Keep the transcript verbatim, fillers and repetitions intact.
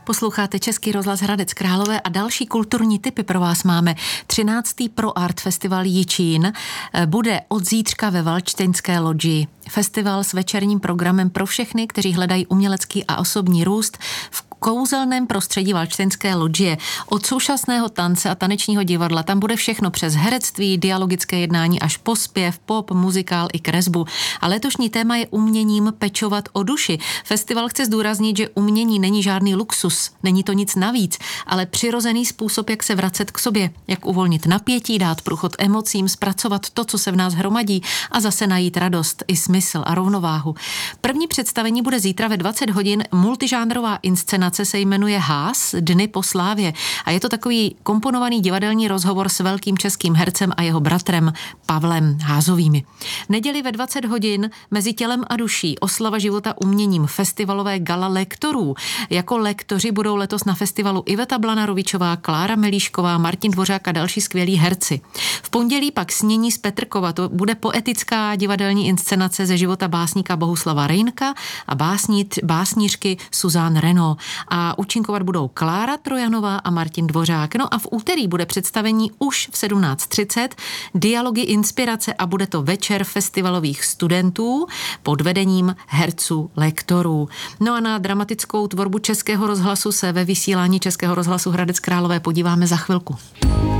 Posloucháte Český rozhlas Hradec Králové a další kulturní tipy pro vás máme. třináctý Pro Art Festival Jičín bude od zítřka ve Valdštejnské lodži. Festival s večerním programem pro všechny, kteří hledají umělecký a osobní růst v kouzelném prostředí Valdštejnské lodže. Od současného tance a tanečního divadla tam bude všechno přes herectví, dialogické jednání až po zpěv, pop, muzikál i kresbu. A letošní téma je uměním pečovat o duši. Festival chce zdůraznit, že umění není žádný luxus, není to nic navíc, ale přirozený způsob, jak se vracet k sobě, jak uvolnit napětí, dát průchod emocím, zpracovat to, co se v nás hromadí a zase najít radost i smysl a rovnováhu. První představení bude zítra ve dvacet hodin. Multižánrová inscenace se jmenuje Ház, Dny po slávě a je to takový komponovaný divadelní rozhovor s velkým českým hercem a jeho bratrem Pavlem Házovými. Neděli ve dvacet hodin Mezi tělem a duší oslava života uměním, festivalové gala lektorů. Jako lektoři budou letos na festivalu Iveta Blanarovičová, Klára Melíšková, Martin Dvořák a další skvělí herci. V pondělí pak Snění z Petrkova, to bude poetická divadelní inscenace ze života básníka Bohuslava Rejnka a básní, básnířky Suzanne Renaud. A účinkovat budou Klára Trojanová a Martin Dvořák. No a v úterý bude představení už v sedmnáct třicet, dialogy inspirace a bude to večer festivalových studentů pod vedením herců, lektorů. No a na dramatickou tvorbu Českého rozhlasu se ve vysílání Českého rozhlasu Hradec Králové podíváme za chvilku.